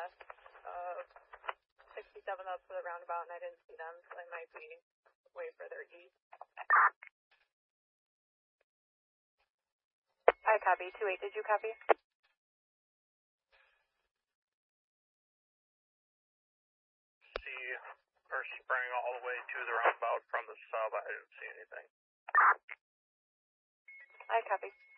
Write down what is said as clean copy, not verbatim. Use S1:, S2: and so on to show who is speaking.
S1: west of 67 up to the roundabout, and I didn't see them, so they might be way further east. I copy. 2-8, did you copy?
S2: See her spraying all the way to the roundabout from the sub. I didn't see anything.
S1: I copy.